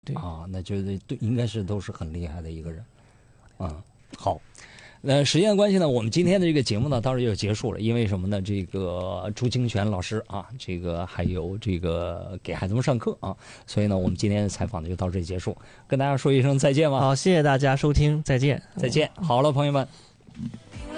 对啊，那就是对，应该是都是很厉害的一个人。好。那时间关系呢，我们今天的这个节目呢，到这就结束了。因为什么呢？这个朱清泉老师啊，这个还有这个给孩子们上课啊，所以呢，我们今天的采访呢就到这里结束，跟大家说一声再见吧。 好，谢谢大家收听，再见， 再见。好了，朋友们。